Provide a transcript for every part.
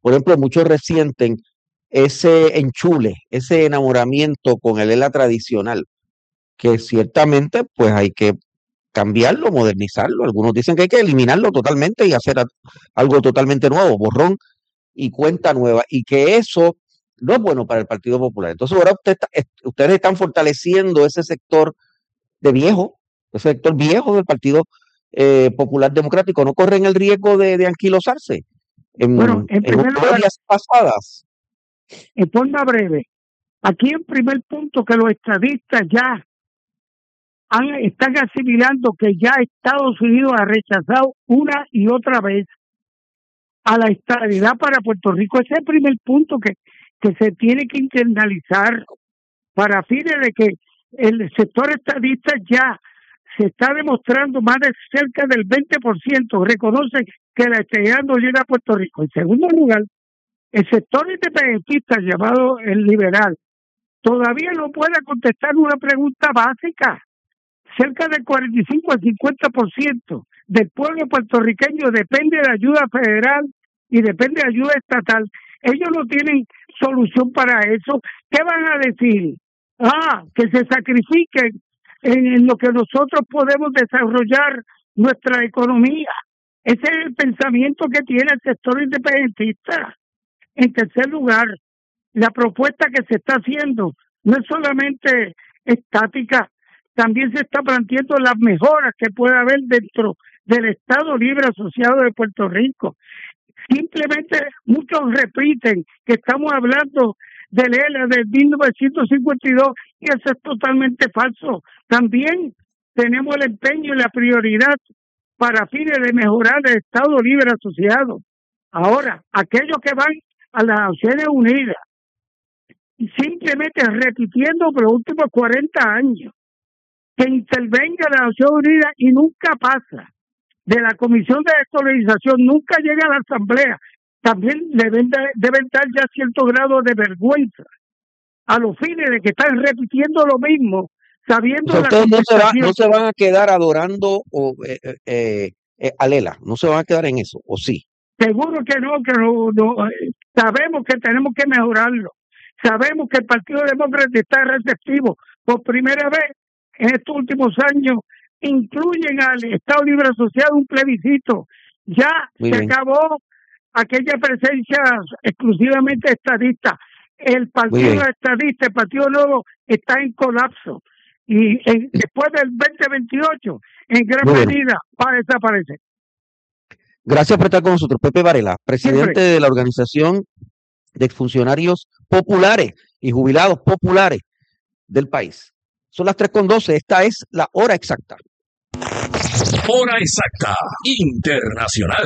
por ejemplo, muchos resienten ese enchule, ese enamoramiento con el ELA tradicional, que ciertamente pues hay que cambiarlo, modernizarlo. Algunos dicen que hay que eliminarlo totalmente y hacer algo totalmente nuevo, borrón y cuenta nueva, y que eso no es bueno para el Partido Popular. Entonces ahora ustedes están fortaleciendo ese sector de viejo, ese sector viejo del Partido Popular Democrático. ¿No corren el riesgo de anquilosarse Bueno, en primer lugar, días pasadas? en forma breve, aquí en primer punto que los estadistas ya están asimilando que ya Estados Unidos ha rechazado una y otra vez a la estabilidad para Puerto Rico. Ese es el primer punto que se tiene que internalizar para fines de que el sector estadista ya se está demostrando más de cerca del 20%, reconoce que la estabilidad no llega a Puerto Rico. En segundo lugar, el sector independentista llamado el liberal todavía no puede contestar una pregunta básica. Cerca del 45 al 50% del pueblo puertorriqueño depende de ayuda federal y depende de ayuda estatal. Ellos no tienen solución para eso. ¿Qué van a decir? Que se sacrifiquen en lo que nosotros podemos desarrollar nuestra economía. Ese es el pensamiento que tiene el sector independentista. En tercer lugar, la propuesta que se está haciendo no es solamente estática, también se está planteando las mejoras que puede haber dentro del Estado Libre Asociado de Puerto Rico. Simplemente muchos repiten que estamos hablando del ELA del 1952 y eso es totalmente falso. También tenemos el empeño y la prioridad para fines de mejorar el Estado Libre Asociado. Ahora, aquellos que van a las Naciones Unidas, simplemente repitiendo por los últimos 40 años, que intervenga la Nación Unida y nunca pasa de la Comisión de Descolonización, nunca llega a la Asamblea. También deben dar ya cierto grado de vergüenza a los fines de que están repitiendo lo mismo, sabiendo la contestación. No se van a quedar adorando a Lela, no se van a quedar en eso, ¿o sí? Seguro que no, sabemos que tenemos que mejorarlo. Sabemos que el Partido Demócrata está receptivo. Por primera vez en estos últimos años incluyen al Estado Libre Asociado un plebiscito. Ya se acabó aquella presencia exclusivamente estadista. El Partido Estadista, el Partido Nuevo, está en colapso. Y después del 2028, en gran medida, va a desaparecer. Gracias por estar con nosotros. Pepe Varela, presidente de la Organización de Exfuncionarios Populares y Jubilados Populares del país. Son las 3:12, esta es la hora exacta. Hora exacta internacional.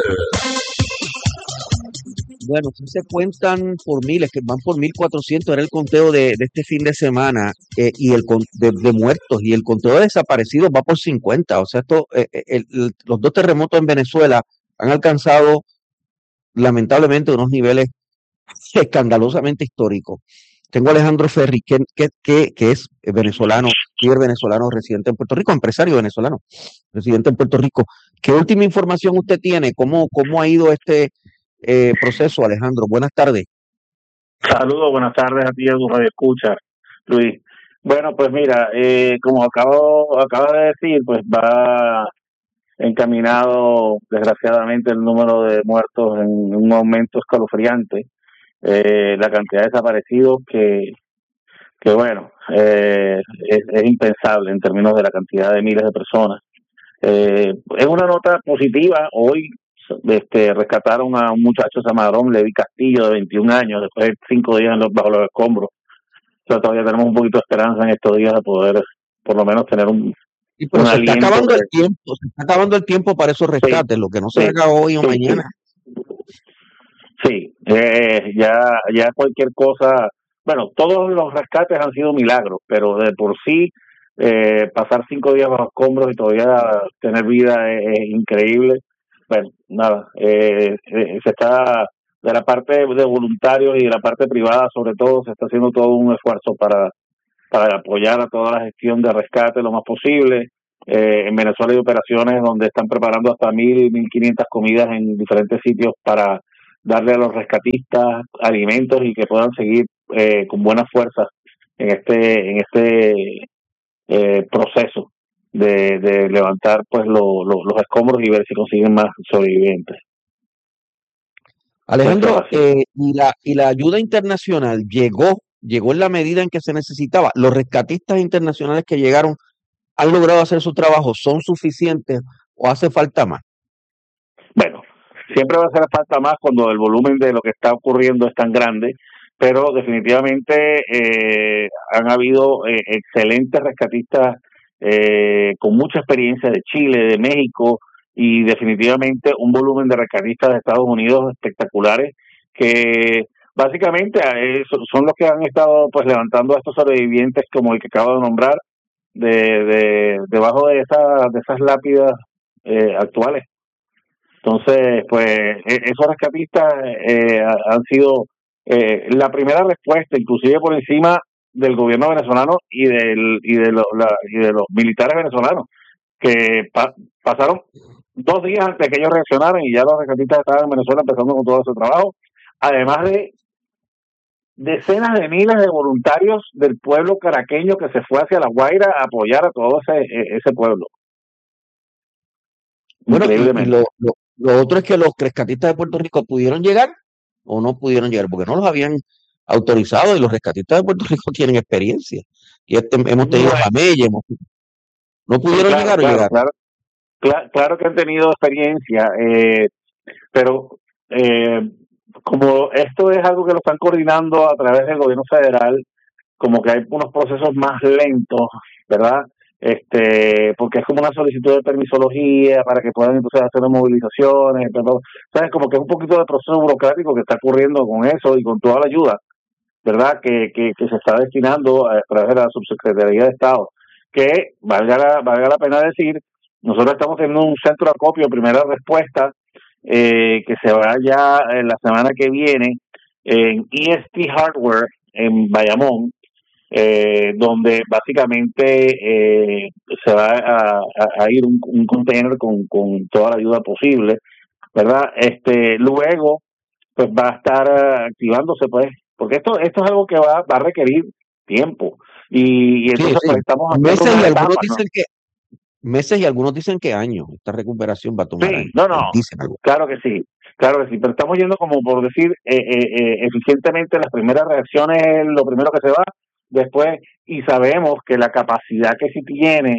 Bueno, si se cuentan por miles, que van por 1,400, era el conteo de este fin de semana, y el de muertos, y el conteo de desaparecidos va por 50. O sea, los dos terremotos en Venezuela han alcanzado lamentablemente unos niveles escandalosamente históricos. Tengo a Alejandro Ferri, que es venezolano, líder venezolano residente en Puerto Rico, empresario venezolano, residente en Puerto Rico. ¿Qué última información usted tiene? ¿Cómo ha ido este proceso, Alejandro? Buenas tardes. Saludos, buenas tardes a ti, a tu radio escucha, Luis. Bueno, pues mira, como acabas de decir, pues va encaminado, desgraciadamente, el número de muertos en un aumento escalofriante. La cantidad de desaparecidos que bueno, es impensable en términos de la cantidad de miles de personas. Es una nota positiva. Hoy rescataron a un muchacho llamado Levi Castillo, de 21 años, después de 5 días bajo los escombros. O sea, todavía tenemos un poquito de esperanza en estos días de poder, por lo menos, tener pero se está acabando el tiempo, se está acabando el tiempo para esos rescates, lo que no se haga hoy o mañana. Sí, ya cualquier cosa, bueno, todos los rescates han sido milagros, pero de por sí pasar 5 días bajo escombros y todavía tener vida es increíble. Bueno, nada, se está, de la parte de voluntarios y de la parte privada sobre todo, se está haciendo todo un esfuerzo para apoyar a toda la gestión de rescate lo más posible. En Venezuela hay operaciones donde están preparando hasta 1,000, 1,500 comidas en diferentes sitios para darle a los rescatistas alimentos y que puedan seguir con buenas fuerzas en este proceso de levantar pues los escombros y ver si consiguen más sobrevivientes. Alejandro, y la ayuda internacional llegó en la medida en que se necesitaba. Los rescatistas internacionales que llegaron han logrado hacer su trabajo, ¿son suficientes o hace falta más? Bueno, siempre va a hacer falta más cuando el volumen de lo que está ocurriendo es tan grande, pero definitivamente han habido excelentes rescatistas con mucha experiencia de Chile, de México, y definitivamente un volumen de rescatistas de Estados Unidos espectaculares que básicamente son los que han estado pues levantando a estos sobrevivientes como el que acabo de nombrar debajo de esas lápidas actuales. Entonces, pues esos rescatistas han sido la primera respuesta, inclusive por encima del gobierno venezolano y de los militares venezolanos, que pasaron 2 días antes de que ellos reaccionaran y ya los rescatistas estaban en Venezuela empezando con todo ese trabajo, además de decenas de miles de voluntarios del pueblo caraqueño que se fue hacia La Guaira a apoyar a todo ese pueblo. Bueno, y lo otro es que los rescatistas de Puerto Rico pudieron llegar o no pudieron llegar, porque no los habían autorizado y los rescatistas de Puerto Rico tienen experiencia. Y hemos tenido Jameye, no pudieron llegar o llegar. Claro que han tenido experiencia, pero como esto es algo que lo están coordinando a través del gobierno federal, como que hay unos procesos más lentos, ¿verdad? Porque es como una solicitud de permisología para que puedan entonces hacer movilizaciones, pero, ¿sabes? Como que es un poquito de proceso burocrático que está ocurriendo con eso y con toda la ayuda, ¿verdad? Que se está destinando a través de la Subsecretaría de Estado, que valga la pena decir, nosotros estamos teniendo un centro de acopio, primera respuesta, que se va ya en la semana que viene en EST Hardware en Bayamón, donde básicamente se va a ir un container con toda la ayuda posible, ¿verdad? Luego pues va a estar activándose, pues, porque esto es algo que va a requerir tiempo y entonces sí. Pues estamos meses y algunos dicen que meses y algunos dicen que años. Esta recuperación va a tomar años. Dicen algo. Claro que sí, pero estamos yendo como por decir eficientemente. Las primeras reacciones es lo primero que se va después, y sabemos que la capacidad que sí tiene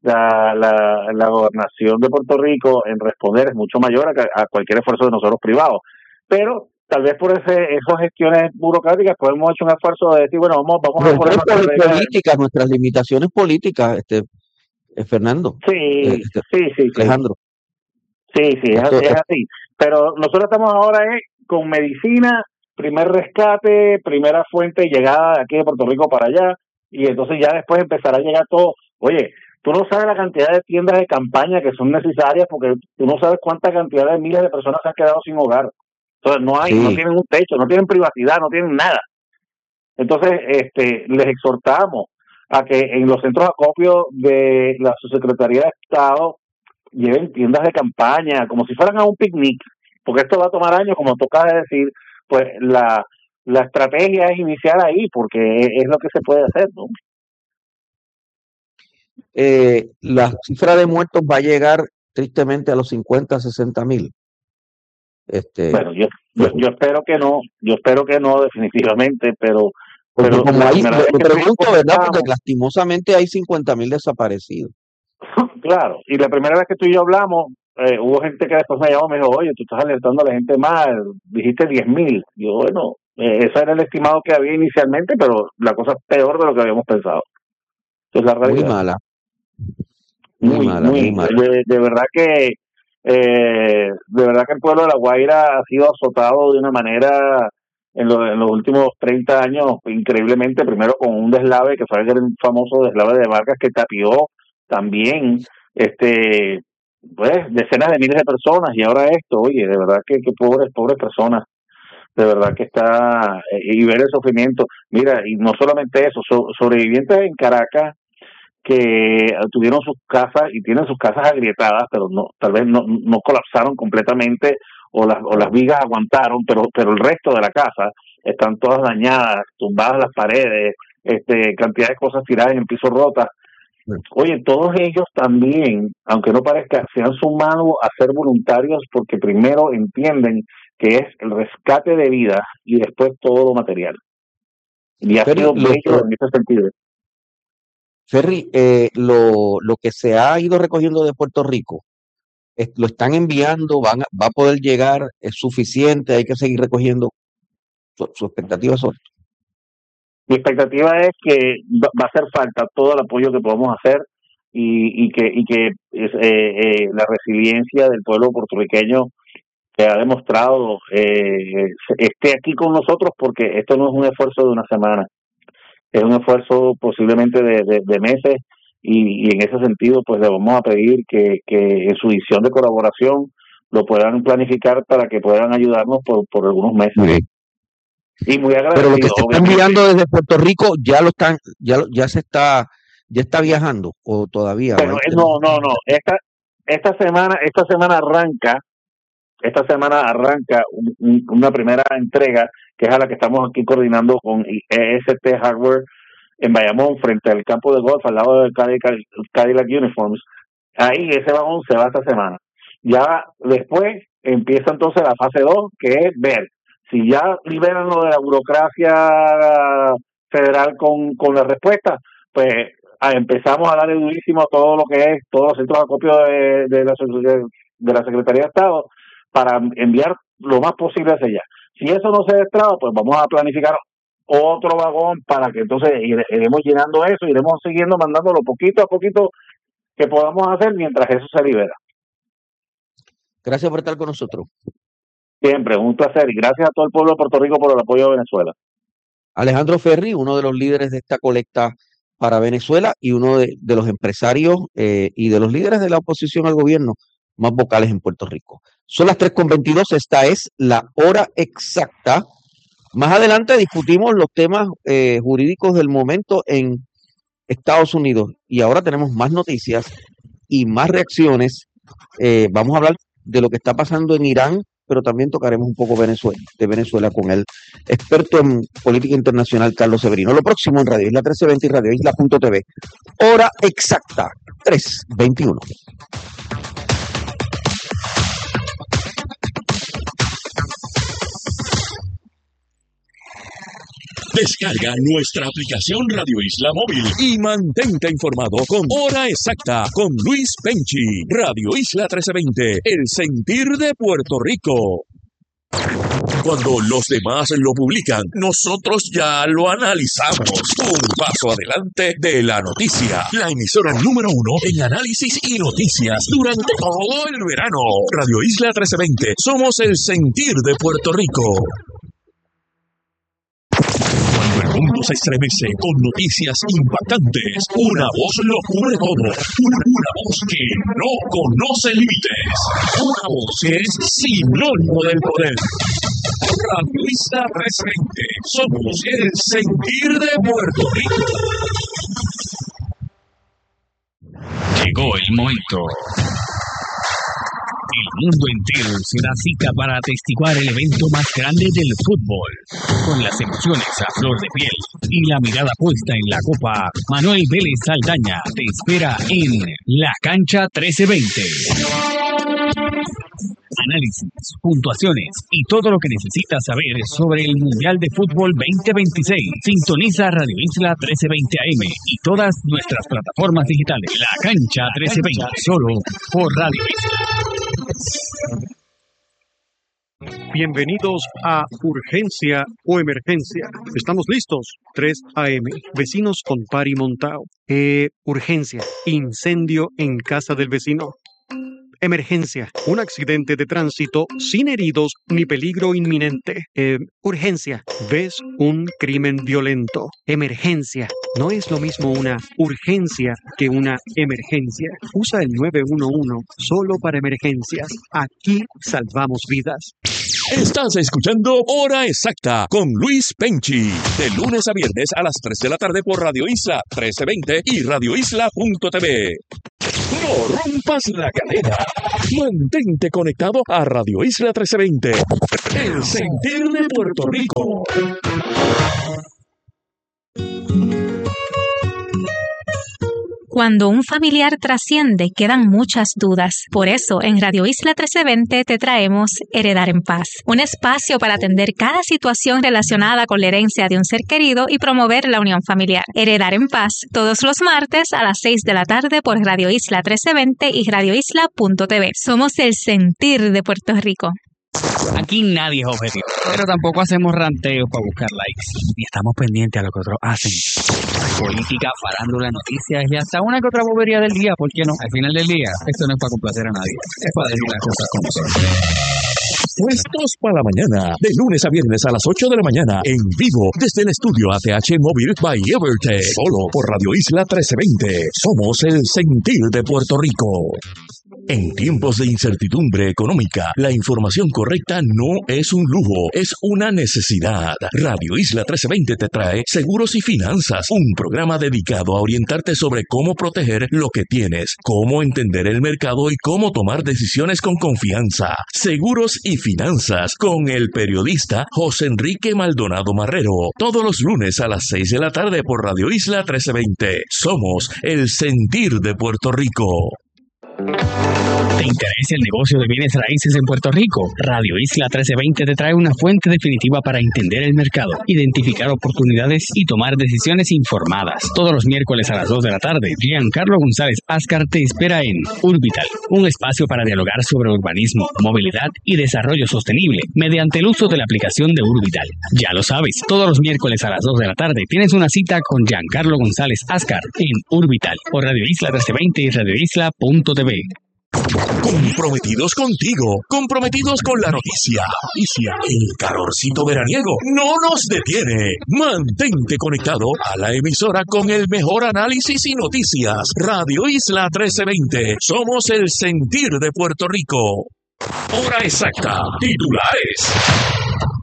la gobernación de Puerto Rico en responder es mucho mayor a cualquier esfuerzo de nosotros privados, pero tal vez por esas gestiones burocráticas pues hemos hecho un esfuerzo de decir, bueno, vamos a poner políticas, nuestras limitaciones políticas, Fernando. Sí. Alejandro. Sí, es así. Pero nosotros estamos ahora con medicina, primer rescate, primera fuente de llegada de aquí de Puerto Rico para allá, y entonces ya después empezará a llegar todo. Oye, tú no sabes la cantidad de tiendas de campaña que son necesarias, porque tú no sabes cuánta cantidad de miles de personas se han quedado sin hogar. Entonces no tienen un techo, no tienen privacidad, no tienen nada. Entonces, les exhortamos a que en los centros de acopio de la Subsecretaría de Estado lleven tiendas de campaña, como si fueran a un picnic, porque esto va a tomar años, como toca decir, pues la estrategia es iniciar ahí, porque es lo que se puede hacer, ¿no? La cifra de muertos va a llegar tristemente a los 50, 60 mil. Bueno, yo espero que no, definitivamente, pero como ahí, lo pregunto, ¿verdad? Porque lastimosamente hay 50,000 desaparecidos. Claro, y la primera vez que tú y yo hablamos, hubo gente que después me llamó y me dijo, oye, tú estás alertando a la gente mal, dijiste 10,000. Yo, bueno, ese era el estimado que había inicialmente, pero la cosa es peor de lo que habíamos pensado. Entonces, la realidad. Muy mala. De verdad que el pueblo de La Guaira ha sido azotado de una manera en los últimos 30 años increíblemente, primero con un deslave que fue el famoso deslave de Vargas que tapió también pues decenas de miles de personas, y ahora esto, oye, de verdad que pobres personas, de verdad que está, y ver el sufrimiento. Mira, y no solamente eso, sobrevivientes en Caracas que tuvieron sus casas y tienen sus casas agrietadas, pero no, tal vez no colapsaron completamente, o las vigas aguantaron, pero el resto de la casa están todas dañadas, tumbadas las paredes, cantidad de cosas tiradas en el piso rotas. Oye, todos ellos también, aunque no parezca, se han sumado a ser voluntarios porque primero entienden que es el rescate de vidas y después todo lo material. Y ha sido bello en ese sentido. Ferry, lo que se ha ido recogiendo de Puerto Rico, lo están enviando, va a poder llegar, es suficiente, hay que seguir recogiendo. Su expectativa es otra. Mi expectativa es que va a hacer falta todo el apoyo que podamos hacer y que la resiliencia del pueblo puertorriqueño que ha demostrado esté aquí con nosotros, porque esto no es un esfuerzo de una semana, es un esfuerzo posiblemente de meses y en ese sentido pues le vamos a pedir que en su visión de colaboración lo puedan planificar para que puedan ayudarnos por algunos meses. Okay. Y muy agradecido. Pero lo que se está enviando desde Puerto Rico ya está viajando o todavía. Pero no. Esta semana arranca una primera entrega que es a la que estamos aquí coordinando con EST Hardware en Bayamón, frente al campo de golf al lado del Cadillac Uniforms. Ahí ese vagón se va esta semana. Ya después empieza entonces la fase 2, que es ver si ya liberan lo de la burocracia federal con la respuesta, pues empezamos a darle durísimo a todo lo que es, todos los centros de acopio de la Secretaría de Estado para enviar lo más posible hacia allá. Si eso no se destraba, pues vamos a planificar otro vagón para que entonces iremos llenando eso, iremos siguiendo mandándolo poquito a poquito que podamos hacer mientras eso se libera. Gracias por estar con nosotros. Siempre, un placer, y gracias a todo el pueblo de Puerto Rico por el apoyo a Venezuela. Alejandro Ferry, uno de los líderes de esta colecta para Venezuela y uno de los empresarios y de los líderes de la oposición al gobierno más vocales en Puerto Rico. Son las 3:22, esta es la hora exacta. Más adelante discutimos los temas jurídicos del momento en Estados Unidos y ahora tenemos más noticias y más reacciones. Vamos a hablar de lo que está pasando en Irán, pero también tocaremos un poco de Venezuela con el experto en política internacional Carlos Severino. Lo próximo en Radio Isla 1320 y Radio Isla.tv. Hora exacta, 3:21. Descarga nuestra aplicación Radio Isla Móvil y mantente informado con Hora Exacta con Luis Penchi. Radio Isla 1320, el sentir de Puerto Rico. Cuando los demás lo publican, nosotros ya lo analizamos. Un paso adelante de la noticia. La emisora número 1 en análisis y noticias durante todo el verano. Radio Isla 1320, somos el sentir de Puerto Rico. Cuando el mundo se estremece con noticias impactantes, una voz lo cubre todo. Una voz que no conoce límites. Una voz que es sinónimo del poder. Radio Isla 1320. Somos el sentir de Puerto Rico. Llegó el momento. El mundo entero se da cita para atestiguar el evento más grande del fútbol. Con las emociones a flor de piel y la mirada puesta en la copa, Manuel Vélez Saldaña te espera en La Cancha 1320. Análisis, puntuaciones y todo lo que necesitas saber sobre el Mundial de Fútbol 2026. Sintoniza Radio Isla 1320 AM y todas nuestras plataformas digitales. La Cancha 1320, solo por Radio Isla. Bienvenidos a Urgencia o Emergencia. Estamos listos. 3 AM. Vecinos con pari montao. Urgencia. Incendio en casa del vecino. Emergencia. Un accidente de tránsito sin heridos ni peligro inminente. Urgencia. ¿Ves un crimen violento? Emergencia. No es lo mismo una urgencia que una emergencia. Usa el 911 solo para emergencias. Aquí salvamos vidas. Estás escuchando Hora Exacta con Luis Penchi. De lunes a viernes a las 3 de la tarde por Radio Isla 1320 y Radio Isla.tv. No rompas la cadena. Mantente conectado a Radio Isla 1320. El sentir de Puerto Rico. Cuando un familiar trasciende, quedan muchas dudas. Por eso, en Radio Isla 1320 te traemos Heredar en Paz, un espacio para atender cada situación relacionada con la herencia de un ser querido y promover la unión familiar. Heredar en Paz, todos los martes a las 6 de la tarde por Radio Isla 1320 y radioisla.tv. Somos el sentir de Puerto Rico. Aquí nadie es objetivo, pero tampoco hacemos ranteos para buscar likes. Ni estamos pendientes a lo que otros hacen. Política, farándula, noticias y hasta una que otra bobería del día, ¿por qué no? Al final del día, esto no es para complacer a nadie, es para decir las cosas como son. Puestos para la mañana, de lunes a viernes a las 8 de la mañana, en vivo, desde el estudio ATH Móvil by Evertech, solo por Radio Isla 1320. Somos el sentir de Puerto Rico. En tiempos de incertidumbre económica, la información correcta no es un lujo, es una necesidad. Radio Isla 1320 te trae Seguros y Finanzas, un programa dedicado a orientarte sobre cómo proteger lo que tienes, cómo entender el mercado y cómo tomar decisiones con confianza. Seguros y Finanzas, con el periodista José Enrique Maldonado Marrero, todos los lunes a las 6 de la tarde por Radio Isla 1320. Somos el sentir de Puerto Rico. ¿Te interesa el negocio de bienes raíces en Puerto Rico? Radio Isla 1320 te trae una fuente definitiva para entender el mercado, identificar oportunidades y tomar decisiones informadas. Todos los miércoles a las 2 de la tarde, Giancarlo González Ascar te espera en Urbital, un espacio para dialogar sobre urbanismo, movilidad y desarrollo sostenible mediante el uso de la aplicación de Urbital. Ya lo sabes, todos los miércoles a las 2 de la tarde tienes una cita con Giancarlo González Ascar en Urbital por Radio Isla 1320 y radioisla.tv. Comprometidos contigo, comprometidos con la noticia. El calorcito veraniego no nos detiene. Mantente conectado a la emisora con el mejor análisis y noticias. Radio Isla 1320. Somos el sentir de Puerto Rico. Hora exacta. Titulares.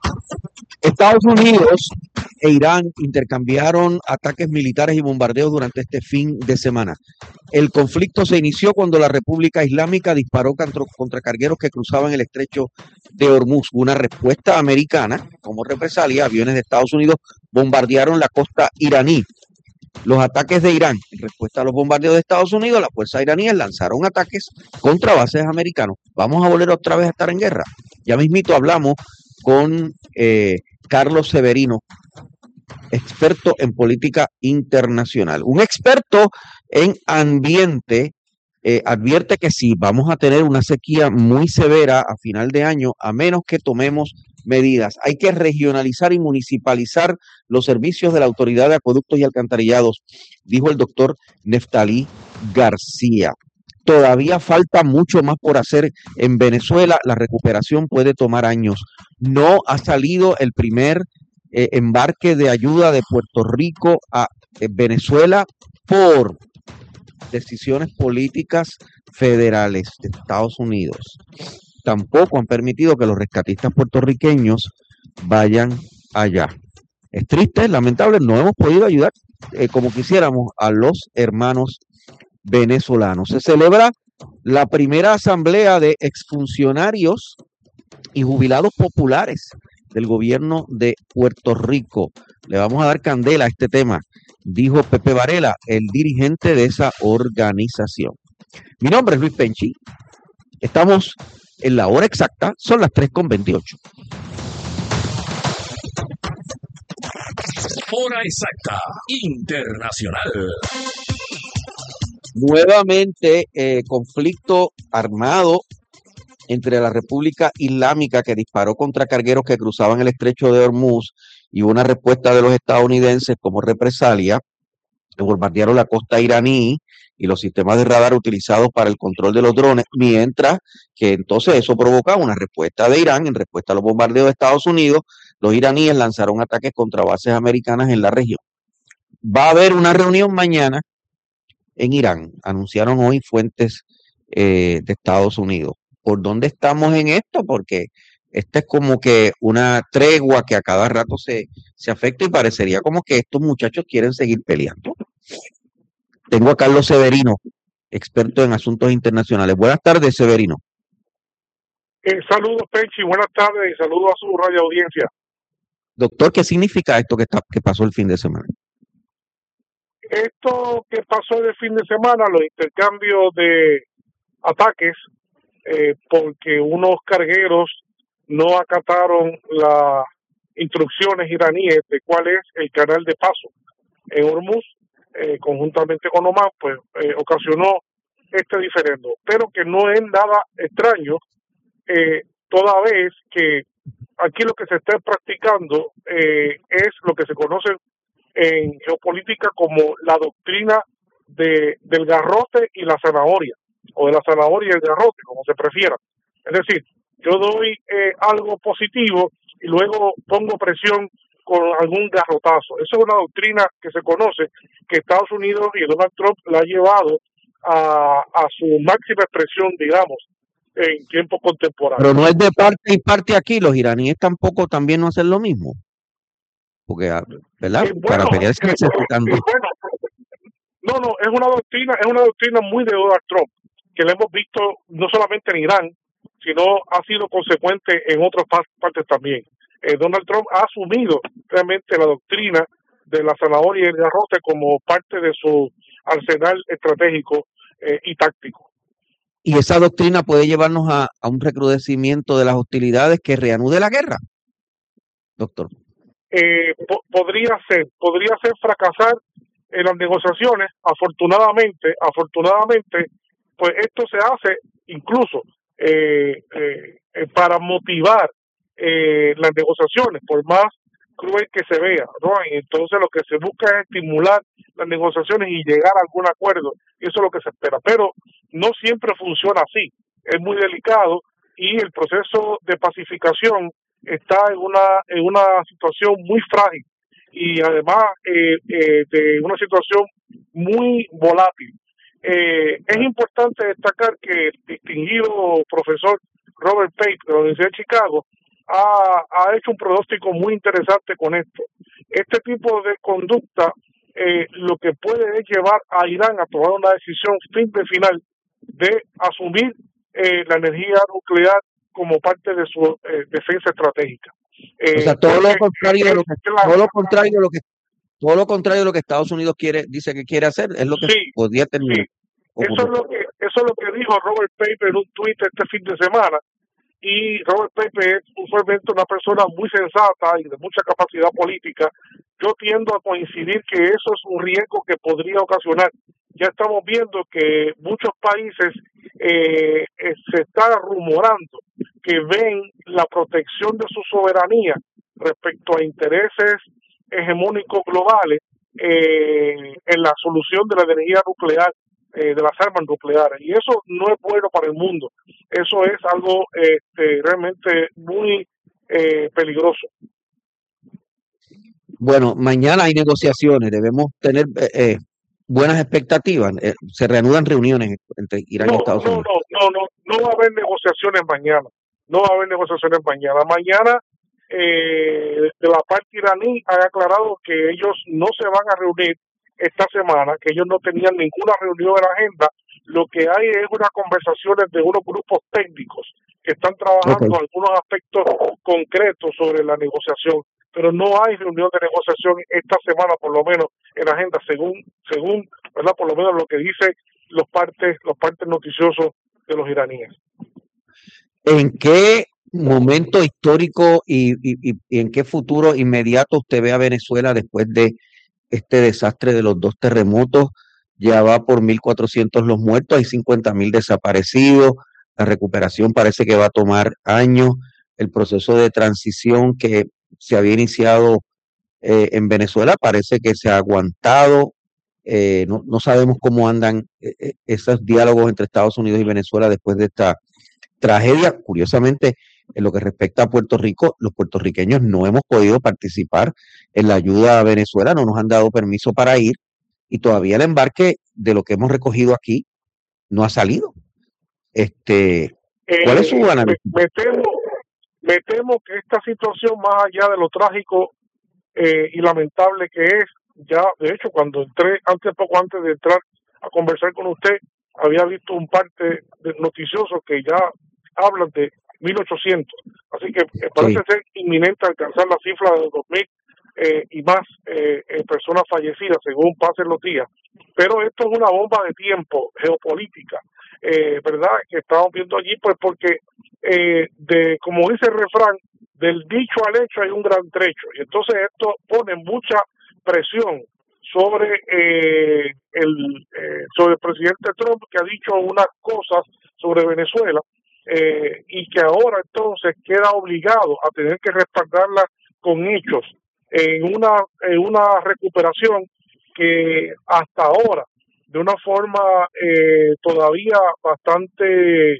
Estados Unidos e Irán intercambiaron ataques militares y bombardeos durante este fin de semana. El conflicto se inició cuando la República Islámica disparó contra cargueros que cruzaban el estrecho de Hormuz. Una respuesta americana, como represalia, aviones de Estados Unidos bombardearon la costa iraní. Los ataques de Irán, en respuesta a los bombardeos de Estados Unidos, las fuerzas iraníes lanzaron ataques contra bases americanos. Vamos a volver otra vez a estar en guerra. Ya mismito hablamos con Carlos Severino, experto en política internacional. Un experto en ambiente advierte que sí, vamos a tener una sequía muy severa a final de año, a menos que tomemos medidas. Hay que regionalizar y municipalizar los servicios de la Autoridad de Acueductos y Alcantarillados, dijo el doctor Neftalí García. Todavía falta mucho más por hacer en Venezuela. La recuperación puede tomar años. No ha salido el primer embarque de ayuda de Puerto Rico a Venezuela por decisiones políticas federales de Estados Unidos. Tampoco han permitido que los rescatistas puertorriqueños vayan allá. Es triste, es lamentable, no hemos podido ayudar como quisiéramos a los hermanos venezolanos. Se celebra la primera asamblea de exfuncionarios y jubilados populares del gobierno de Puerto Rico. Le vamos a dar candela a este tema, dijo Pepe Varela, el dirigente de esa organización. Mi nombre es Luis Penchi. Estamos en la hora exacta, son las 3:28. Hora exacta internacional. Nuevamente, conflicto armado entre la República Islámica, que disparó contra cargueros que cruzaban el estrecho de Hormuz, y una respuesta de los estadounidenses como represalia, que bombardearon la costa iraní y los sistemas de radar utilizados para el control de los drones, mientras que entonces eso provocaba una respuesta de Irán. En respuesta a los bombardeos de Estados Unidos, los iraníes lanzaron ataques contra bases americanas en la región. Va a haber una reunión mañana en Irán, anunciaron hoy fuentes de Estados Unidos. ¿Por dónde estamos en esto? Porque esta es como que una tregua que a cada rato se afecta, y parecería como que estos muchachos quieren seguir peleando. Tengo a Carlos Severino experto en asuntos internacionales. Buenas tardes, Severino. Saludos, Penchi, buenas tardes y saludos a su radio audiencia. Doctor, ¿qué significa esto que pasó el fin de semana? Esto que pasó el fin de semana, los intercambios de ataques, porque unos cargueros no acataron las instrucciones iraníes de cuál es el canal de paso en Hormuz, conjuntamente con Oman, pues ocasionó este diferendo, pero que no es nada extraño, toda vez que aquí lo que se está practicando es lo que se conoce en geopolítica como la doctrina del garrote y la zanahoria, o de la zanahoria y el garrote, como se prefiera. Es decir, yo doy algo positivo y luego pongo presión con algún garrotazo. Esa es una doctrina que se conoce, que Estados Unidos y Donald Trump la ha llevado a su máxima expresión, digamos, en tiempo contemporáneo. Pero no es de parte y parte aquí, los iraníes tampoco también no hacen lo mismo. Porque, ¿verdad? Para pelear se necesitan. No, es una doctrina muy de Donald Trump, que la hemos visto no solamente en Irán, sino ha sido consecuente en otras partes también. Donald Trump ha asumido realmente la doctrina de la zanahoria y el garrote como parte de su arsenal estratégico y táctico. ¿Y esa doctrina puede llevarnos a un recrudecimiento de las hostilidades que reanude la guerra, doctor? Podría ser fracasar en las negociaciones. Afortunadamente, pues esto se hace incluso para motivar las negociaciones, por más cruel que se vea, ¿no? Y entonces lo que se busca es estimular las negociaciones y llegar a algún acuerdo, y eso es lo que se espera, pero no siempre funciona así, es muy delicado y el proceso de pacificación está en una situación muy frágil y además de una situación muy volátil. Es importante destacar que el distinguido profesor Robert Pape de la Universidad de Chicago ha hecho un pronóstico muy interesante con esto. Este tipo de conducta lo que puede es llevar a Irán a tomar una decisión final de asumir la energía nuclear como parte de su defensa estratégica. O sea, todo lo contrario de lo que Estados Unidos dice que quiere hacer, es lo que podría terminar. Sí. Eso es lo que dijo Robert Pape en un tuit este fin de semana. Y Robert Pape es usualmente una persona muy sensata y de mucha capacidad política. Yo tiendo a coincidir que eso es un riesgo que podría ocasionar. Ya estamos viendo que muchos países se está rumorando que ven la protección de su soberanía respecto a intereses hegemónicos globales en la solución de la energía nuclear, de las armas nucleares, y eso no es bueno para el mundo. Eso es algo realmente muy peligroso. Bueno, mañana hay negociaciones, debemos tener buenas expectativas. Se reanudan reuniones entre Irán y Estados Unidos. No va a haber negociaciones mañana. Mañana de la parte iraní han aclarado que ellos no se van a reunir esta semana, que ellos no tenían ninguna reunión en la agenda. Lo que hay es unas conversaciones de unos grupos técnicos que están trabajando algunos aspectos concretos sobre la negociación, pero no hay reunión de negociación esta semana, por lo menos en la agenda, según ¿verdad? Por lo menos lo que dicen los partes noticiosos de los iraníes. ¿En qué momento histórico y en qué futuro inmediato usted ve a Venezuela después de este desastre de los 2 terremotos? Ya va por 1.400 los muertos, hay 50.000 desaparecidos, la recuperación parece que va a tomar años, el proceso de transición que se había iniciado en Venezuela parece que se ha aguantado, no sabemos cómo andan esos diálogos entre Estados Unidos y Venezuela después de esta tragedia. Curiosamente, en lo que respecta a Puerto Rico, los puertorriqueños no hemos podido participar en la ayuda a Venezuela, no nos han dado permiso para ir y todavía el embarque de lo que hemos recogido aquí no ha salido. ¿Cuál es su análisis? Me temo que esta situación, más allá de lo trágico y lamentable que es, ya de hecho cuando entré poco antes de entrar a conversar con usted, había visto un parte noticioso que ya hablan de 1.800, así que parece ser inminente alcanzar la cifra de 2.000 y más personas fallecidas según pasen los días. Pero esto es una bomba de tiempo geopolítica, ¿verdad? Que estamos viendo allí, pues porque como dice el refrán, del dicho al hecho hay un gran trecho, y entonces esto pone mucha presión sobre sobre el presidente Trump, que ha dicho unas cosas sobre Venezuela y que ahora entonces queda obligado a tener que respaldarla con hechos en una recuperación que hasta ahora, de una forma todavía bastante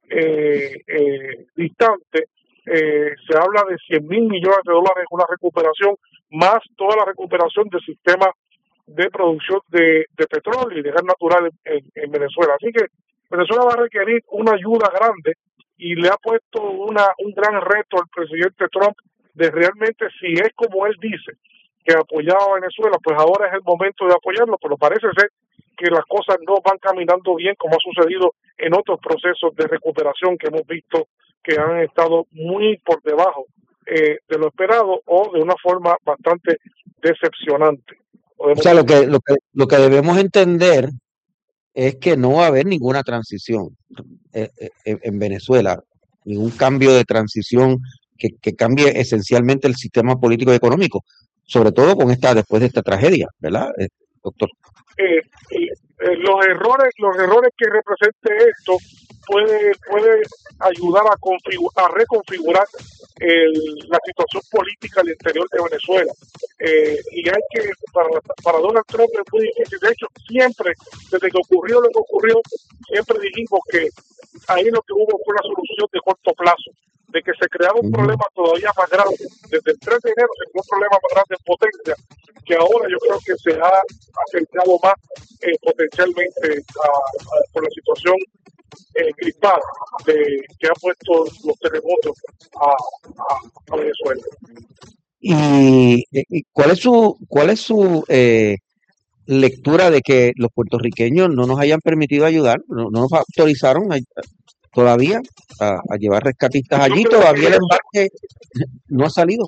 distante, se habla de 100.000 millones de dólares, una recuperación, más toda la recuperación del sistema de producción de petróleo y de gas natural en Venezuela. Así que Venezuela va a requerir una ayuda grande y le ha puesto un gran reto al presidente Trump de realmente, si es como él dice, que apoyaba a Venezuela, pues ahora es el momento de apoyarlo, pero parece ser que las cosas no van caminando bien como ha sucedido en otros procesos de recuperación que hemos visto que han estado muy por debajo de lo esperado o de una forma bastante decepcionante. O sea, lo que debemos entender es que no va a haber ninguna transición en Venezuela, ningún cambio de transición que cambie esencialmente el sistema político y económico, sobre todo después de esta tragedia, ¿verdad, doctor? Los errores que represente esto puede ayudar a reconfigurar la situación política al interior de Venezuela, y hay que para Donald Trump es muy difícil. De hecho, siempre desde que ocurrió lo que ocurrió, siempre dijimos que ahí lo que hubo fue una solución de corto plazo, de que se creaba un problema todavía más grande. Desde el 3 de enero se creó un problema más grande en potencia, que ahora yo creo que se ha acercado más potencialmente por la situación crispada que ha puesto los terremotos a Venezuela. ¿Y cuál es su lectura de que los puertorriqueños no nos hayan permitido ayudar, no nos autorizaron todavía a llevar rescatistas allí? Todavía el embarque no ha salido.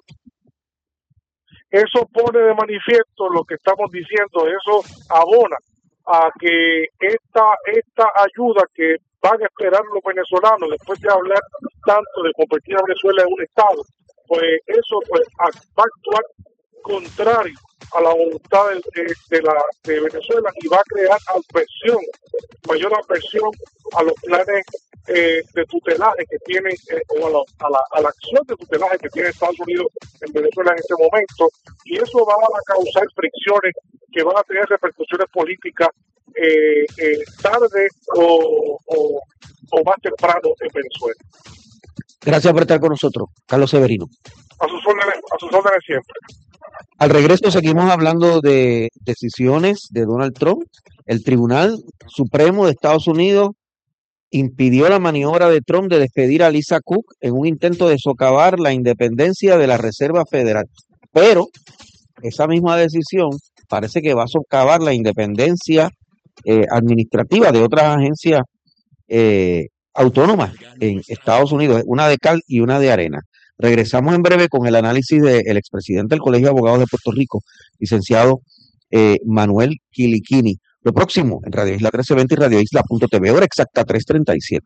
Eso pone de manifiesto lo que estamos diciendo, eso abona a que esta ayuda que van a esperar los venezolanos después de hablar tanto de convertir a Venezuela en un estado, pues eso va a actuar contrario a la voluntad de Venezuela y va a crear mayor aversión a los planes de tutelaje que tiene o a la acción de tutelaje que tiene Estados Unidos en Venezuela en este momento, y eso va a causar fricciones que van a tener repercusiones políticas tarde o más temprano en Venezuela. Gracias por estar con nosotros, Carlos Severino. A sus órdenes siempre. Al regreso seguimos hablando de decisiones de Donald Trump. El Tribunal Supremo de Estados Unidos impidió la maniobra de Trump de despedir a Lisa Cook en un intento de socavar la independencia de la Reserva Federal. Pero esa misma decisión parece que va a socavar la independencia administrativa de otras agencias autónomas en Estados Unidos, una de cal y una de arena. Regresamos en breve con el análisis del expresidente del Colegio de Abogados de Puerto Rico, licenciado Manuel Quiliquini. Lo próximo en Radio Isla 1320 y Radio Isla.tv, hora exacta 3:37.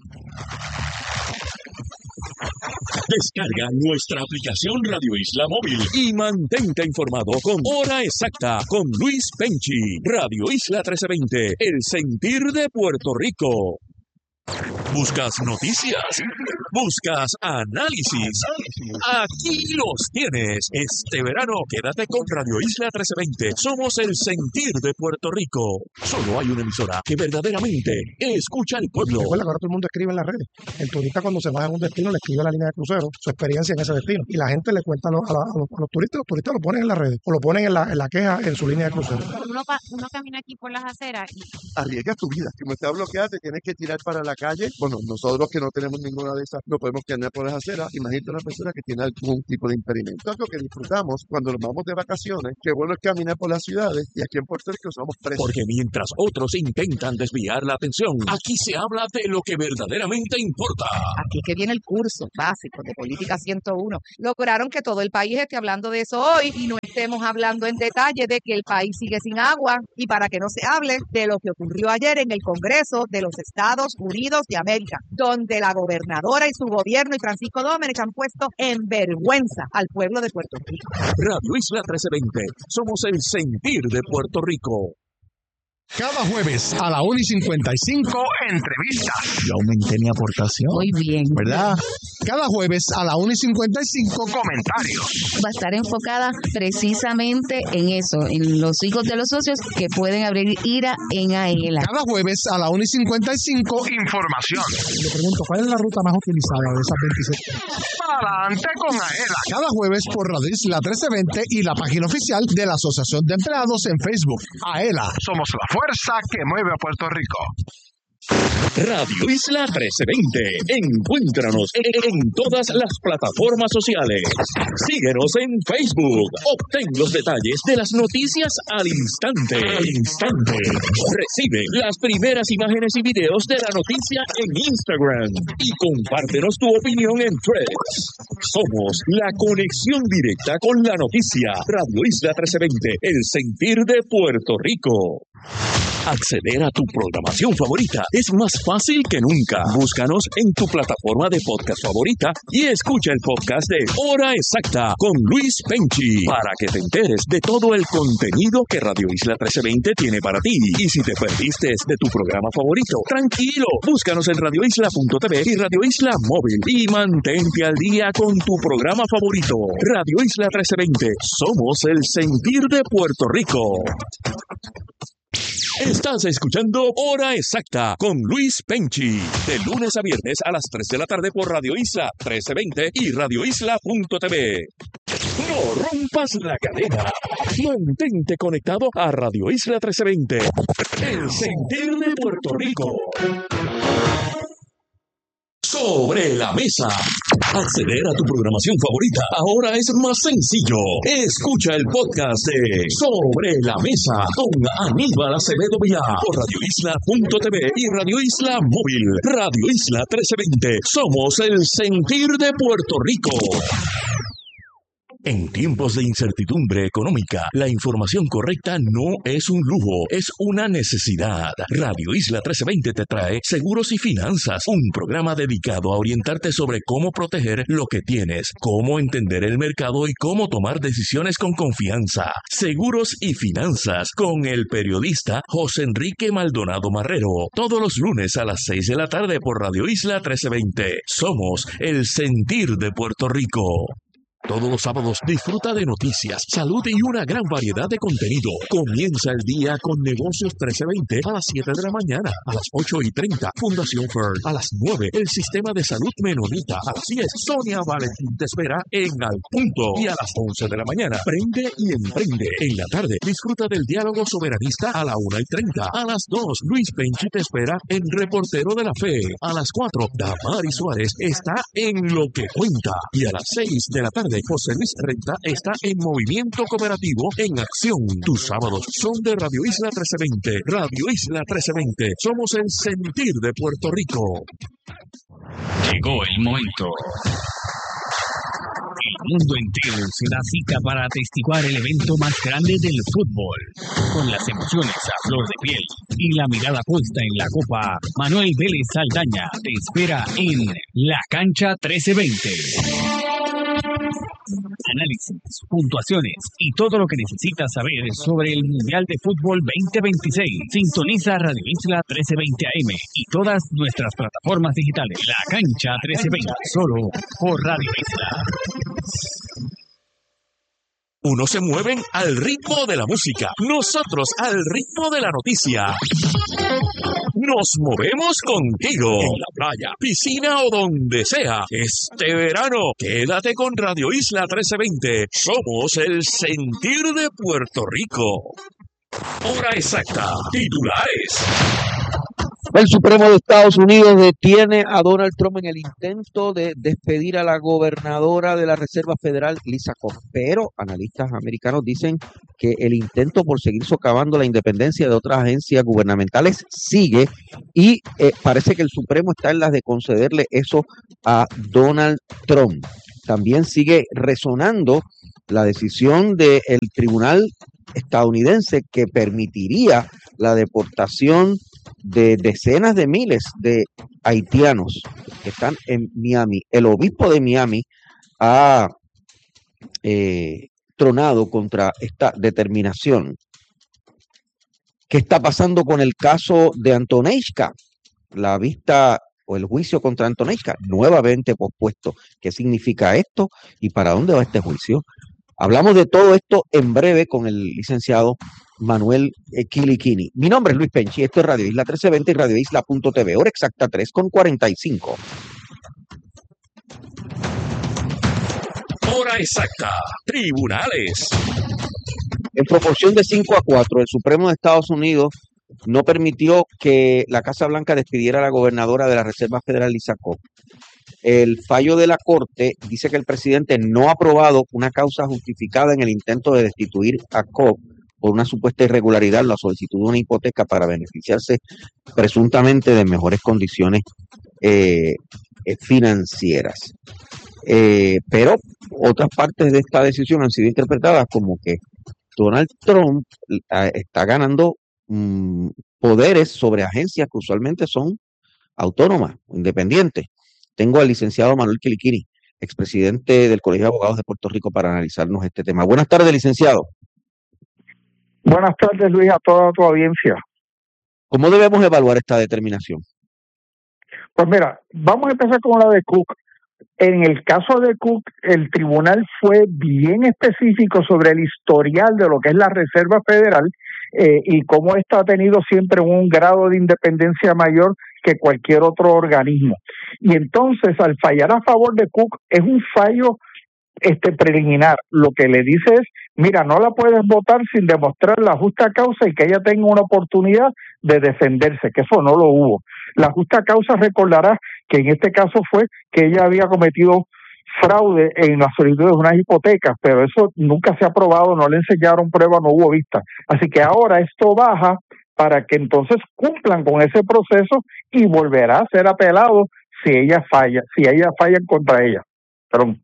Descarga nuestra aplicación Radio Isla Móvil y mantente informado con Hora Exacta con Luis Penchi. Radio Isla 1320, el sentir de Puerto Rico. ¿Buscas noticias? ¿Buscas análisis? Aquí los tienes. Este verano quédate con Radio Isla 1320. Somos el sentir de Puerto Rico. Solo hay una emisora que verdaderamente escucha al pueblo. Recuerda que ahora todo el mundo escribe en las redes. El turista cuando se baja en un destino le escribe a la línea de crucero su experiencia en ese destino. Y la gente le cuenta a los turistas. Los turistas lo ponen en las redes o lo ponen en la queja en su línea de crucero. Uno camina aquí por las aceras y arriesgas tu vida. Si no está bloqueada, te tienes que tirar para la calle. Bueno, nosotros que no tenemos ninguna de esas, no podemos caminar por las aceras. Imagínate una persona que tiene algún tipo de impedimento. Algo que disfrutamos cuando nos vamos de vacaciones, qué bueno es caminar por las ciudades, y aquí en Puerto Rico somos presos. Porque mientras otros intentan desviar la atención, aquí se habla de lo que verdaderamente importa. Aquí que viene el curso básico de Política 101. Lograron que todo el país esté hablando de eso hoy y no estemos hablando en detalle de que el país sigue sin agua, y para que no se hable de lo que ocurrió ayer en el Congreso de los Estados Unidos de América, donde la gobernadora y su gobierno y Francisco Domenech han puesto en vergüenza al pueblo de Puerto Rico. Radio Isla 1320, somos el sentir de Puerto Rico. Cada jueves a la 1:55, entrevistas. Yo aumenté mi aportación. Muy bien. ¿Verdad? Cada jueves a la 1:55, comentarios. Va a estar enfocada precisamente en eso, en los hijos de los socios que pueden abrir IRA en AELA. Cada jueves a la 1:55, información. Le pregunto, ¿cuál es la ruta más utilizada de esas 27? Adelante con AELA. Cada jueves por Radio Isla 1320 y la página oficial de la Asociación de Empleados en Facebook. AELA, somos la fuerza que mueve a Puerto Rico. Radio Isla 1320. Encuéntranos en todas las plataformas sociales. Síguenos en Facebook. Obtén los detalles de las noticias al instante. Recibe las primeras imágenes y videos de la noticia en Instagram. Y compártenos tu opinión en Threads. Somos la conexión directa con la noticia. Radio Isla 1320. El sentir de Puerto Rico. Acceder a tu programación favorita es más fácil que nunca. Búscanos en tu plataforma de podcast favorita y escucha el podcast de Hora Exacta con Luis Penchi para que te enteres de todo el contenido que Radio Isla 1320 tiene para ti. Y si te perdiste de tu programa favorito, tranquilo, búscanos en radioisla.tv y Radio Isla Móvil y mantente al día con tu programa favorito. Radio Isla 1320, somos el sentir de Puerto Rico. Estás escuchando Hora Exacta con Luis Penchi, de lunes a viernes a las 3 de la tarde por Radio Isla 1320 y radioisla.tv. No rompas la cadena. Mantente conectado a Radio Isla 1320, el sentir de Puerto Rico. Sobre la mesa. Acceder a tu programación favorita ahora es más sencillo. Escucha el podcast de Sobre la Mesa con Aníbal Acevedo Vilá por radioisla.tv y Radio Isla Móvil. Radio Isla 1320. Somos el sentir de Puerto Rico. En tiempos de incertidumbre económica, la información correcta no es un lujo, es una necesidad. Radio Isla 1320 te trae Seguros y Finanzas, un programa dedicado a orientarte sobre cómo proteger lo que tienes, cómo entender el mercado y cómo tomar decisiones con confianza. Seguros y Finanzas con el periodista José Enrique Maldonado Marrero, todos los lunes a las 6 de la tarde por Radio Isla 1320. Somos el sentir de Puerto Rico. Todos los sábados disfruta de noticias, salud y una gran variedad de contenido. Comienza el día con Negocios 1320 a las 7 de la mañana, a las 8:30, Fundación Fern, a las 9, el Sistema de Salud Menonita, a las 10, Sonia Valentín te espera en Al Punto, y a las 11 de la mañana, Prende y Emprende. En la tarde, disfruta del Diálogo Soberanista a la 1:30, a las 2, Luis Penchi te espera en Reportero de la Fe, a las 4, Damaris Suárez está en Lo que Cuenta, y a las 6 de la tarde, José Luis Renta está en Movimiento Cooperativo en Acción. Tus sábados son de Radio Isla 1320. Radio Isla 1320. Somos el sentir de Puerto Rico. Llegó el momento. El mundo entero se da cita para atestiguar el evento más grande del fútbol. Con las emociones a flor de piel y la mirada puesta en la copa, Manuel Vélez Saldaña te espera en La Cancha 1320. Análisis, puntuaciones y todo lo que necesitas saber sobre el Mundial de Fútbol 2026. Sintoniza Radio Isla 1320 AM y todas nuestras plataformas digitales. La Cancha 1320, solo por Radio Isla. Unos se mueven al ritmo de la música, nosotros al ritmo de la noticia. Nos movemos contigo, en la playa, piscina o donde sea. Este verano, quédate con Radio Isla 1320. Somos el sentir de Puerto Rico. Hora exacta. Titulares. El Supremo de Estados Unidos detiene a Donald Trump en el intento de despedir a la gobernadora de la Reserva Federal, Lisa Cox. Pero analistas americanos dicen que el intento por seguir socavando la independencia de otras agencias gubernamentales sigue y parece que el Supremo está en las de concederle eso a Donald Trump. También sigue resonando la decisión del tribunal estadounidense que permitiría la deportación de decenas de miles de haitianos que están en Miami. El obispo de Miami ha tronado contra esta determinación. ¿Qué está pasando con el caso de Antoneska? La vista o el juicio contra Antoneska nuevamente pospuesto. ¿Qué significa esto y para dónde va este juicio? Hablamos de todo esto en breve con el licenciado Manuel Chiliquini. Mi nombre es Luis Penchi, esto es Radio Isla 1320 y radioisla.tv, hora exacta 3:45. Hora exacta, tribunales. En proporción de 5-4, el Supremo de Estados Unidos no permitió que la Casa Blanca despidiera a la gobernadora de la Reserva Federal, Lisa Cox. El fallo de la Corte dice que el presidente no ha aprobado una causa justificada en el intento de destituir a Cox por una supuesta irregularidad en la solicitud de una hipoteca para beneficiarse presuntamente de mejores condiciones financieras. Pero otras partes de esta decisión han sido interpretadas como que Donald Trump está ganando poderes sobre agencias que usualmente son autónomas, independientes. Tengo al licenciado Manuel Chiliquini, expresidente del Colegio de Abogados de Puerto Rico, para analizarnos este tema. Buenas tardes, licenciado. Buenas tardes, Luis, a toda tu audiencia. ¿Cómo debemos evaluar esta determinación? Pues mira, vamos a empezar con la de Cook. En el caso de Cook, el tribunal fue bien específico sobre el historial de lo que es la Reserva Federal y cómo esta ha tenido siempre un grado de independencia mayor que cualquier otro organismo. Y entonces, al fallar a favor de Cook, es un fallo preliminar. Lo que le dice es, mira, no la puedes votar sin demostrar la justa causa y que ella tenga una oportunidad de defenderse, que eso no lo hubo. La justa causa, recordarás que en este caso fue que ella había cometido fraude en la solicitud de unas hipotecas, pero eso nunca se ha probado, no le enseñaron prueba, no hubo vista. Así que ahora esto baja para que entonces cumplan con ese proceso y volverá a ser apelado si ella falla contra ella. Perdón.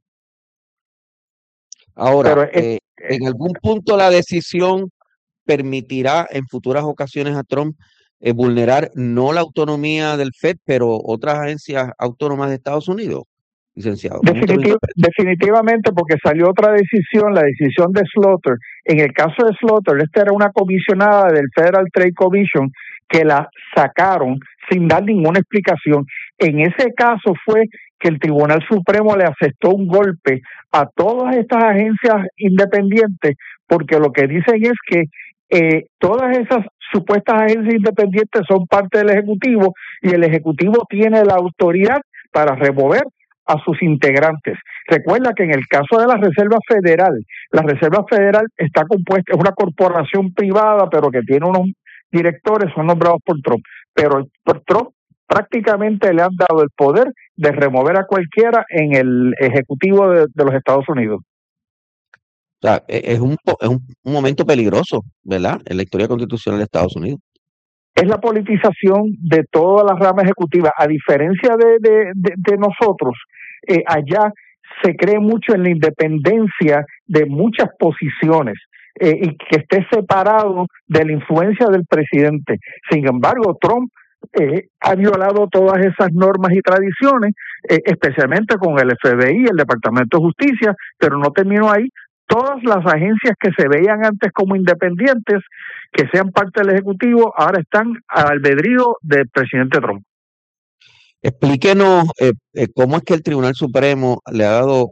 Ahora, en algún punto la decisión permitirá en futuras ocasiones a Trump vulnerar no la autonomía del FED, pero otras agencias autónomas de Estados Unidos, licenciado. Definitivamente, porque salió otra decisión, la decisión de Slaughter. En el caso de Slaughter, esta era una comisionada del Federal Trade Commission que la sacaron sin dar ninguna explicación. En ese caso fue que el Tribunal Supremo le aceptó un golpe a todas estas agencias independientes, porque lo que dicen es que todas esas supuestas agencias independientes son parte del Ejecutivo y el Ejecutivo tiene la autoridad para remover a sus integrantes. Recuerda que en el caso de la Reserva Federal está compuesta, es una corporación privada, pero que tiene unos directores, son nombrados por Trump, pero por Trump prácticamente le han dado el poder de remover a cualquiera en el Ejecutivo de los Estados Unidos. O sea, es un momento peligroso, ¿verdad?, en la historia constitucional de Estados Unidos. Es la politización de toda la rama ejecutiva. A diferencia de nosotros, allá se cree mucho en la independencia de muchas posiciones y que esté separado de la influencia del presidente. Sin embargo, Trump ha violado todas esas normas y tradiciones, especialmente con el FBI, el Departamento de Justicia, pero no terminó ahí. Todas las agencias que se veían antes como independientes, que sean parte del Ejecutivo, ahora están al albedrío del presidente Trump. Explíquenos cómo es que el Tribunal Supremo le ha dado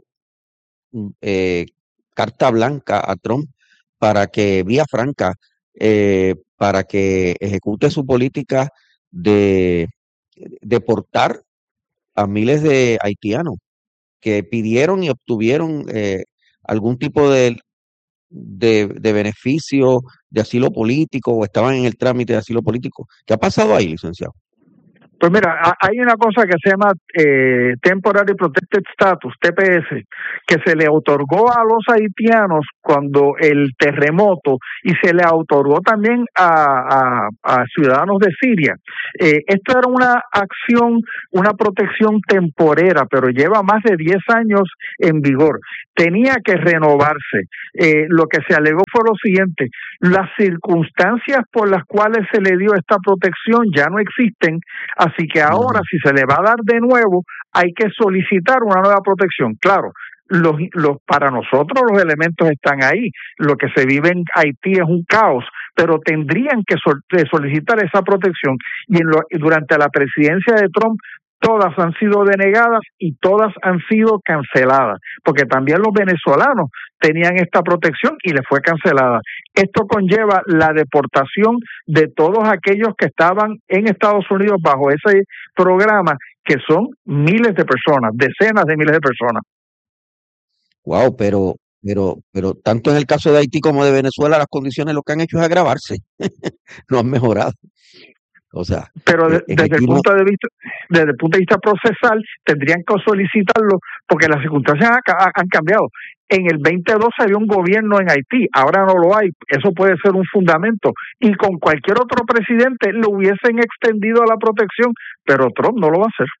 carta blanca a Trump para que, vía franca, para que ejecute su política de deportar a miles de haitianos que pidieron y obtuvieron algún tipo de beneficio de asilo político o estaban en el trámite de asilo político. ¿Qué ha pasado ahí, licenciado? Pues mira, hay una cosa que se llama Temporary Protected Status, TPS, que se le otorgó a los haitianos cuando el terremoto y se le otorgó también a ciudadanos de Siria. Esto era una acción, una protección temporera, pero lleva más de 10 años en vigor. Tenía que renovarse. Lo que se alegó fue lo siguiente: las circunstancias por las cuales se le dio esta protección ya no existen, así que ahora si se le va a dar de nuevo hay que solicitar una nueva protección. Claro, para nosotros los elementos están ahí, lo que se vive en Haití es un caos, pero tendrían que solicitar esa protección y durante la presidencia de Trump todas han sido denegadas y todas han sido canceladas, porque también los venezolanos tenían esta protección y les fue cancelada. Esto conlleva la deportación de todos aquellos que estaban en Estados Unidos bajo ese programa, que son miles de personas, decenas de miles de personas. Wow, pero tanto en el caso de Haití como de Venezuela, las condiciones lo que han hecho es agravarse, no han mejorado. O sea, pero desde el punto de vista procesal tendrían que solicitarlo porque las circunstancias han cambiado. En el 2012 había un gobierno en Haití, ahora no lo hay. Eso puede ser un fundamento y con cualquier otro presidente le hubiesen extendido la protección, pero Trump no lo va a hacer.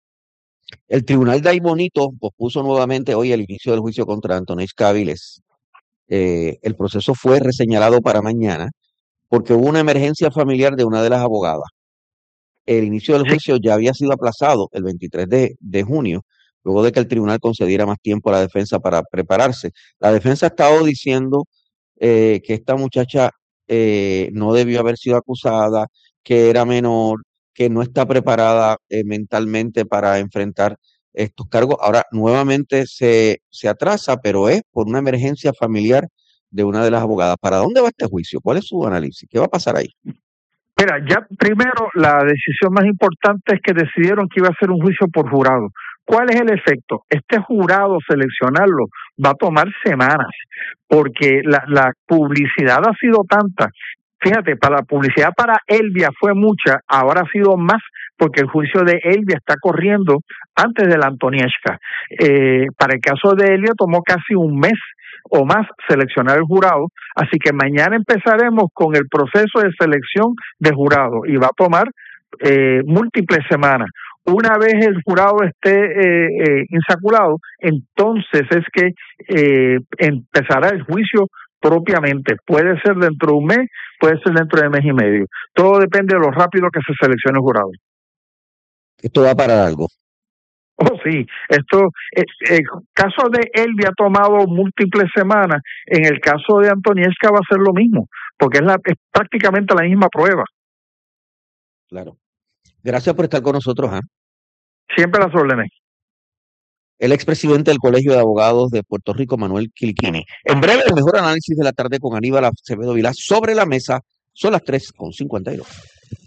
El tribunal de Aibonito pospuso nuevamente hoy el inicio del juicio contra Antonis Caviles. El proceso fue reseñalado para mañana porque hubo una emergencia familiar de una de las abogadas. El inicio del juicio ya había sido aplazado el 23 de junio, luego de que el tribunal concediera más tiempo a la defensa para prepararse. La defensa ha estado diciendo que esta muchacha no debió haber sido acusada, que era menor, que no está preparada mentalmente para enfrentar estos cargos. Ahora nuevamente se atrasa, pero es por una emergencia familiar de una de las abogadas. ¿Para dónde va este juicio? ¿Cuál es su análisis? ¿Qué va a pasar ahí? Mira, ya primero la decisión más importante es que decidieron que iba a ser un juicio por jurado. ¿Cuál es el efecto? Este jurado, seleccionarlo, va a tomar semanas, porque la publicidad ha sido tanta. Fíjate, para la publicidad para Elvia fue mucha, ahora ha sido más, porque el juicio de Elvia está corriendo antes de la Antonieshka. Para el caso de Elvia tomó casi un mes o más seleccionar el jurado, así que mañana empezaremos con el proceso de selección de jurado y va a tomar múltiples semanas. Una vez el jurado esté insaculado, entonces es que empezará el juicio propiamente. Puede ser dentro de un mes, puede ser dentro de mes y medio. Todo depende de lo rápido que se seleccione el jurado. Esto va para algo. Oh, sí, el caso de Elvia ha tomado múltiples semanas. En el caso de Antonieshka va a ser lo mismo, porque es prácticamente la misma prueba. Claro. Gracias por estar con nosotros. Siempre las órdenes. El expresidente del Colegio de Abogados de Puerto Rico, Manuel Quilquini. En breve, el mejor análisis de la tarde con Aníbal Acevedo Vilá sobre la mesa. Son las 3:52.